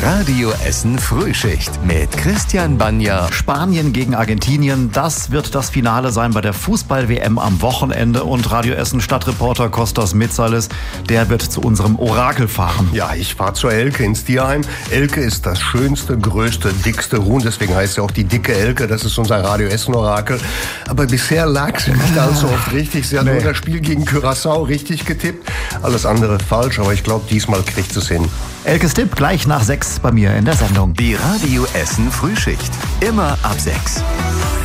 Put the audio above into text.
Radio Essen Frühschicht mit Christian Banja. Spanien gegen Argentinien, das wird das Finale sein bei der Fußball-WM am Wochenende. Und Radio Essen Stadtreporter Kostas Mitsalis, der wird zu unserem Orakel fahren. Ja, ich fahre zur Elke ins Tierheim. Elke ist das schönste, größte, dickste Huhn. Deswegen heißt sie auch die dicke Elke. Das ist unser Radio Essen Orakel. Aber bisher lag sie nicht allzu oft richtig. Sie hat nur das Spiel gegen Curaçao richtig getippt. Alles andere falsch, aber ich glaube, diesmal kriegt sie es hin. Elkes Tipp gleich nach 6 bei mir in der Sendung. Die Radio Essen Frühschicht. Immer ab 6.